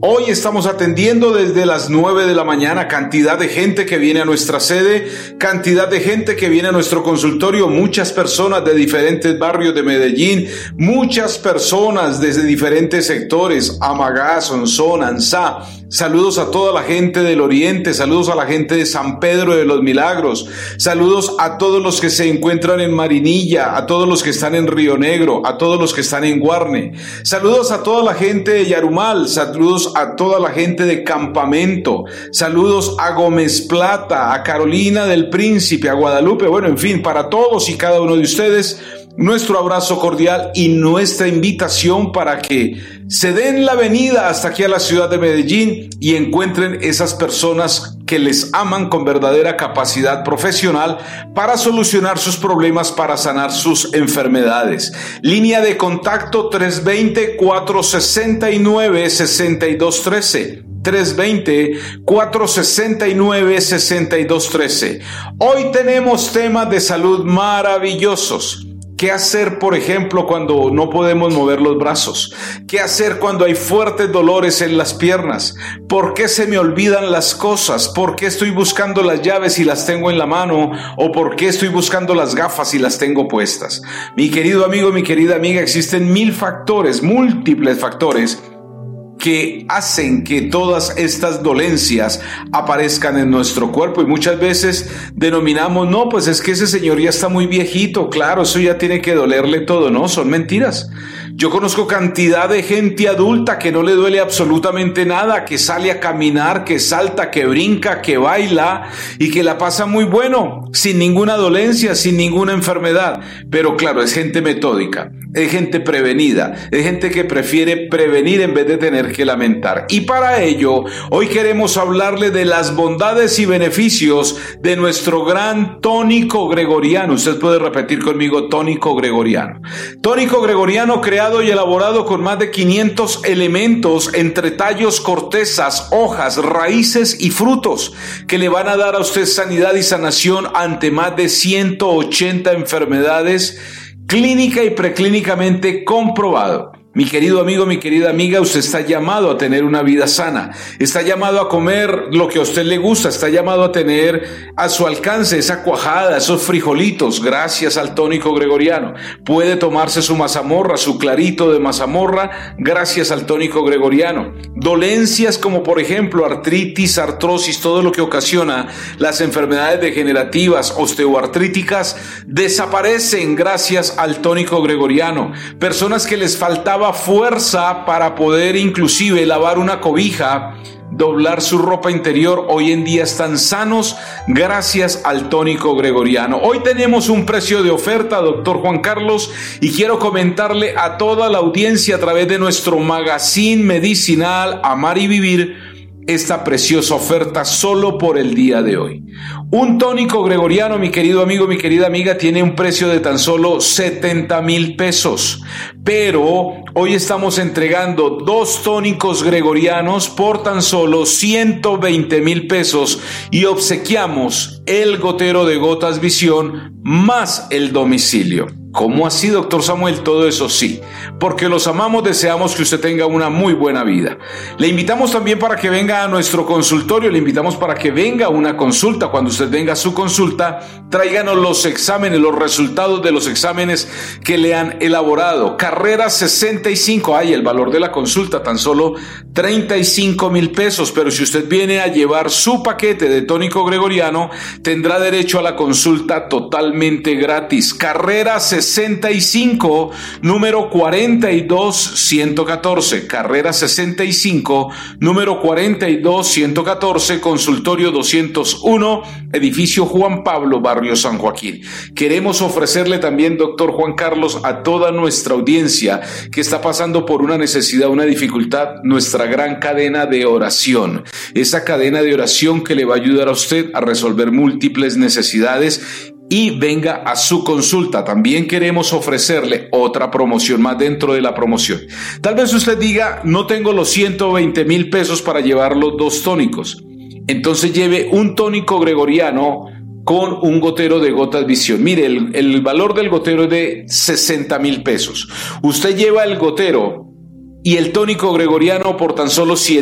Hoy estamos atendiendo desde las 9 de la mañana, cantidad de gente que viene a nuestra sede, cantidad de gente que viene a nuestro consultorio, muchas personas de diferentes barrios de Medellín, muchas personas desde diferentes sectores, Amagá, Sonsón, Ansá. Saludos a toda la gente del Oriente, saludos a la gente de San Pedro de los Milagros, saludos a todos los que se encuentran en Marinilla, a todos los que están en Río Negro, a todos los que están en Guarne, saludos a toda la gente de Yarumal, saludos a toda la gente de Campamento, saludos a Gómez Plata, a Carolina del Príncipe, a Guadalupe, bueno, en fin, para todos y cada uno de ustedes, nuestro abrazo cordial y nuestra invitación para que se den la venida hasta aquí a la ciudad de Medellín y encuentren esas personas que les aman con verdadera capacidad profesional para solucionar sus problemas, para sanar sus enfermedades. Línea de contacto 320-469-6213. 320-469-6213. Hoy tenemos temas de salud maravillosos. ¿Qué hacer, por ejemplo, cuando no podemos mover los brazos? ¿Qué hacer cuando hay fuertes dolores en las piernas? ¿Por qué se me olvidan las cosas? ¿Por qué estoy buscando las llaves y las tengo en la mano? ¿O por qué estoy buscando las gafas y las tengo puestas? Mi querido amigo, mi querida amiga, existen múltiples factores que hacen que todas estas dolencias aparezcan en nuestro cuerpo y muchas veces denominamos, no, pues es que ese señor ya está muy viejito, claro, eso ya tiene que dolerle todo, no, son mentiras. Yo conozco cantidad de gente adulta que no le duele absolutamente nada, que sale a caminar, que salta, que brinca, que baila y que la pasa muy bueno, sin ninguna dolencia, sin ninguna enfermedad, pero claro, es gente metódica, es gente prevenida, es gente que prefiere prevenir en vez de tener que lamentar. Y para ello, hoy queremos hablarle de las bondades y beneficios de nuestro gran tónico gregoriano. Usted puede repetir conmigo, tónico gregoriano. Tónico gregoriano creado y elaborado con más de 500 elementos entre tallos, cortezas, hojas, raíces y frutos que le van a dar a usted sanidad y sanación ante más de 180 enfermedades clínica y preclínicamente comprobado. Mi querido amigo, mi querida amiga, usted está llamado a tener una vida sana, está llamado a comer lo que a usted le gusta, está llamado a tener a su alcance esa cuajada, esos frijolitos, gracias al tónico gregoriano. Puede tomarse su mazamorra, su clarito de mazamorra, gracias al tónico gregoriano. Dolencias como por ejemplo artritis, artrosis, todo lo que ocasiona las enfermedades degenerativas, osteoartríticas, desaparecen gracias al tónico gregoriano. Personas que les faltaba fuerza para poder inclusive lavar una cobija, doblar su ropa interior, hoy en día están sanos gracias al tónico gregoriano. Hoy tenemos un precio de oferta, doctor Juan Carlos, y quiero comentarle a toda la audiencia a través de nuestro magazine medicinal Amar y Vivir esta preciosa oferta solo por el día de hoy. Un tónico gregoriano, mi querido amigo, mi querida amiga, tiene un precio de tan solo 70,000 pesos, pero hoy estamos entregando 2 tónicos gregorianos por tan solo 120,000 pesos y obsequiamos el gotero de Gotas Visión más el domicilio. ¿Cómo así, doctor Samuel? Todo eso sí, porque los amamos, deseamos que usted tenga una muy buena vida. Le invitamos también para que venga a nuestro consultorio, le invitamos para que venga a una consulta. Cuando usted venga a su consulta, tráiganos los exámenes, los resultados de los exámenes que le han elaborado. Carrera 65, el valor de la consulta, tan solo 35,000 pesos, pero si usted viene a llevar su paquete de tónico gregoriano, tendrá derecho a la consulta totalmente gratis. Carrera 65, número 42114, carrera 65, número 42114, consultorio 201, edificio Juan Pablo, barrio San Joaquín. Queremos ofrecerle también, doctor Juan Carlos, a toda nuestra audiencia que está pasando por una necesidad, una dificultad, nuestra gran cadena de oración. Esa cadena de oración que le va a ayudar a usted a resolver múltiples necesidades y venga a su consulta. También queremos ofrecerle otra promoción más dentro de la promoción. Tal vez usted diga, no tengo los 120,000 pesos para llevar los 2 tónicos. Entonces lleve un tónico gregoriano con un gotero de Gotas Visión. Mire, el valor del gotero es de 60,000 pesos. Usted lleva el gotero y el tónico gregoriano por tan solo 100